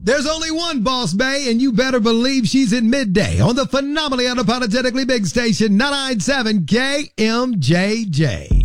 There's only one Boss Bae, and you better believe she's in midday on the phenomenally unapologetically big station 997 KMJJ.